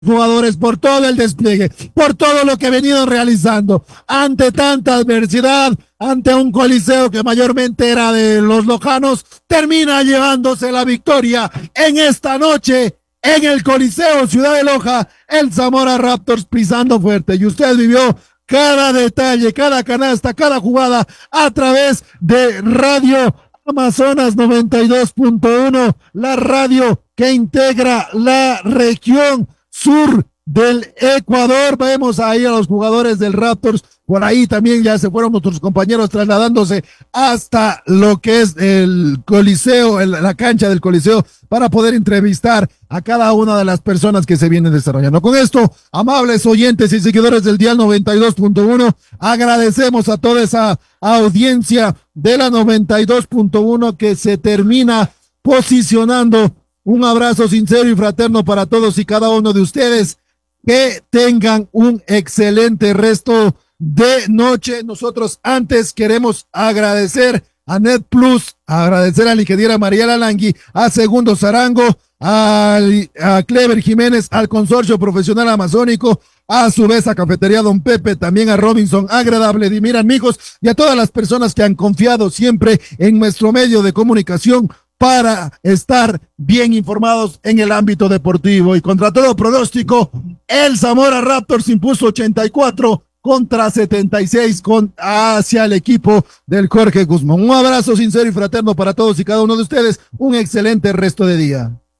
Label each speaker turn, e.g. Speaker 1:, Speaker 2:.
Speaker 1: jugadores por todo el despliegue, por todo lo que he venido realizando, ante tanta adversidad, ante un coliseo que mayormente era de los lojanos, termina llevándose la victoria en esta noche en el Coliseo Ciudad de Loja, el Zamora Raptors pisando fuerte. Y usted vivió cada detalle, cada canasta, cada jugada a través de Radio Amazonas 92.1, la radio que integra la región sur del Ecuador. Vemos ahí a los jugadores del Raptors, por ahí también ya se fueron nuestros compañeros trasladándose hasta lo que es el Coliseo, la cancha del Coliseo, para poder entrevistar a cada una de las personas que se vienen desarrollando. Con esto, amables oyentes y seguidores del Dial 92.1, agradecemos a toda esa audiencia de la 92.1 que se termina posicionando. Un abrazo sincero y fraterno para todos y cada uno de ustedes. Que tengan un excelente resto de noche. Nosotros antes queremos agradecer a Net Plus, agradecer a la ingeniera Mariela Langui, a Segundo Zarango, a Clever Jiménez, al Consorcio Profesional Amazónico, a su vez a Cafetería Don Pepe, también a Robinson Agradable, Dimiran Mijos y a todas las personas que han confiado siempre en nuestro medio de comunicación para estar bien informados en el ámbito deportivo. Y contra todo pronóstico, el Zamora Raptors impuso 84 contra 76 hacia el equipo del Jorge Guzmán. Un abrazo sincero y fraterno para todos y cada uno de ustedes. Un excelente resto de día.